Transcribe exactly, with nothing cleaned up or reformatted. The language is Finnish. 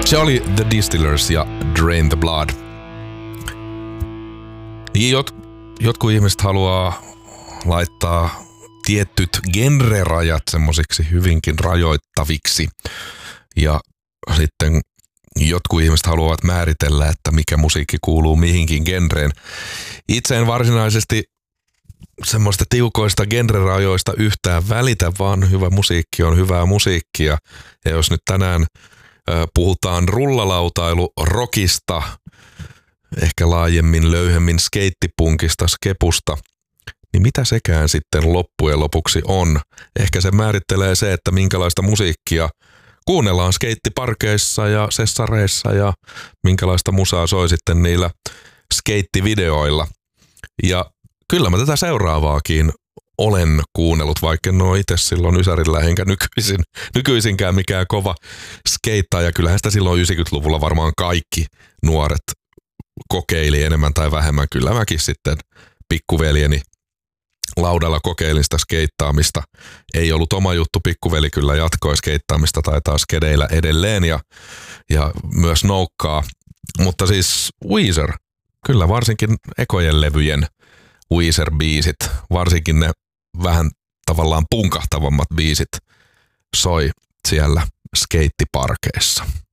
Se oli The Distillers ja Drain the Blood. Jot, jotkut ihmiset haluaa laittaa tietyt genrerajat semmosiksi hyvinkin rajoittaviksi. Ja sitten jotkut ihmiset haluavat määritellä, että mikä musiikki kuuluu mihinkin genreen. Itse en varsinaisesti semmoista tiukoista genrerajoista yhtään välitä, vaan hyvä musiikki on hyvää musiikkia. Ja jos nyt tänään ö, puhutaan rullalautailu rockista, ehkä laajemmin löyhemmin skeittipunkista, skepusta, niin mitä sekään sitten loppujen lopuksi on? Ehkä se määrittelee se, että minkälaista musiikkia kuunnellaan skeittiparkeissa ja sessareissa ja minkälaista musaa soi sitten niillä skeittivideoilla. Ja kyllä mä tätä seuraavaakin olen kuunnellut, vaikka en ole itse silloin ysärillä enkä nykyisin, nykyisinkään mikään kova skeittaaja. Kyllähän sitä silloin yhdeksänkymmentäluvulla varmaan kaikki nuoret kokeili enemmän tai vähemmän. Kyllä mäkin sitten pikkuveljeni laudalla kokeilin sitä skeittaamista. Ei ollut oma juttu, pikkuveli kyllä jatkoi skeittaamista, taitaa skedeillä edelleen ja, ja myös noukkaa. Mutta siis Weezer, kyllä varsinkin ekojen levyjen Weezer-biisit, varsinkin ne vähän tavallaan punkahtavammat biisit soi siellä skeittiparkeissa.